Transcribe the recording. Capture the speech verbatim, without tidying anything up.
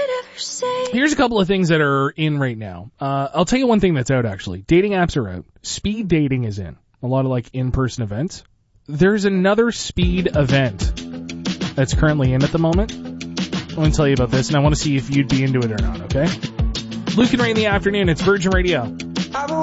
Here's a couple of things that are in right now. Uh, I'll tell you one thing that's out, actually. Dating apps are out. Speed dating is in. A lot of, like, in-person events. There's another speed event that's currently in at the moment. I want to tell you about this, and I want to see if you'd be into it or not, okay? Luke and Ray in the afternoon. It's Virgin Radio.